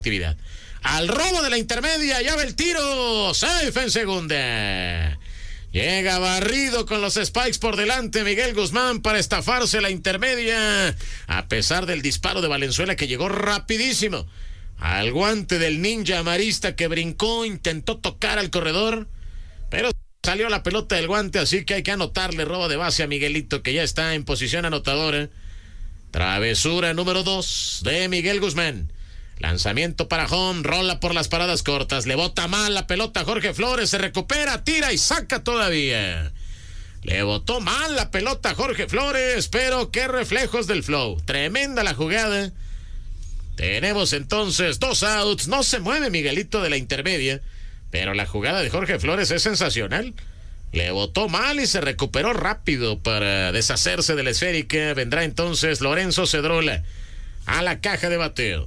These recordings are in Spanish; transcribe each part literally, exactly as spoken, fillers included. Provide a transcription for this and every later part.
actividad. Al robo de la intermedia, ya va el tiro, safe en segunda. Llega barrido con los Spikes por delante Miguel Guzmán para estafarse la intermedia, a pesar del disparo de Valenzuela que llegó rapidísimo al guante del ninja marista que brincó, intentó tocar al corredor, pero salió la pelota del guante, así que hay que anotarle robo de base a Miguelito, que ya está en posición anotadora. Travesura número dos de Miguel Guzmán. Lanzamiento para home, rola por las paradas cortas, le bota mal la pelota a Jorge Flores, se recupera, tira y saca todavía. Le botó mal la pelota a Jorge Flores, pero qué reflejos del flow. Tremenda la jugada. Tenemos entonces dos outs, no se mueve Miguelito de la intermedia, pero la jugada de Jorge Flores es sensacional. Le botó mal y se recuperó rápido para deshacerse de la esférica. Vendrá entonces Lorenzo Cedrola a la caja de bateo.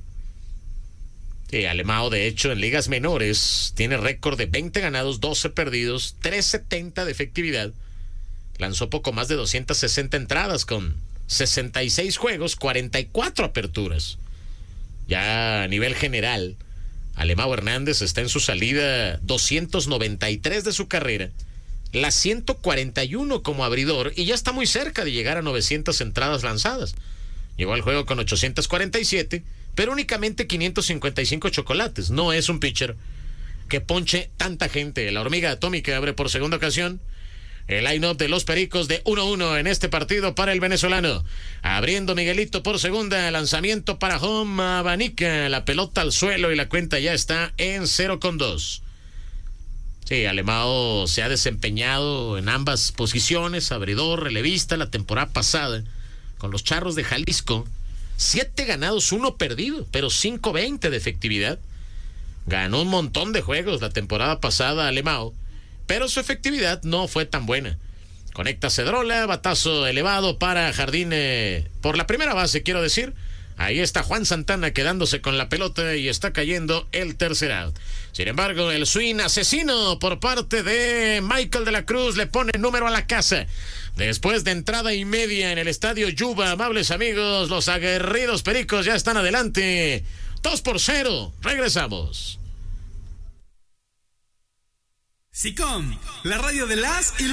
Sí, Alemão, de hecho, en ligas menores tiene récord de veinte ganados, doce perdidos, trescientos setenta de efectividad. Lanzó poco más de doscientas sesenta entradas con sesenta y seis juegos, cuarenta y cuatro aperturas. Ya a nivel general, Alemão Hernández está en su salida doscientos noventa y tres de su carrera, la ciento cuarenta y uno como abridor, y ya está muy cerca de llegar a novecientas entradas lanzadas. Llegó al juego con ochocientos cuarenta y siete, pero únicamente quinientos cincuenta y cinco chocolates. No es un pitcher que ponche tanta gente. La hormiga atómica abre por segunda ocasión el line-up de los Pericos de uno uno en este partido para el venezolano. Abriendo Miguelito por segunda, lanzamiento para home, abanica la pelota al suelo y la cuenta ya está en cero con dos. Sí, Alemão se ha desempeñado en ambas posiciones, abridor, relevista, la temporada pasada con los Charros de Jalisco. Siete ganados, uno perdido, pero cinco veinte de efectividad. Ganó un montón de juegos la temporada pasada Alemão, pero su efectividad no fue tan buena. Conecta Cedrola, batazo elevado para Jardín, eh, por la primera base, quiero decir. Ahí está Juan Santana quedándose con la pelota y está cayendo el tercer out. Sin embargo, el swing asesino por parte de Michael de la Cruz le pone número a la casa. Después de entrada y media en el estadio Yuba, amables amigos, los aguerridos Pericos ya están adelante. dos por cero. Regresamos. SICOM, la radio de las y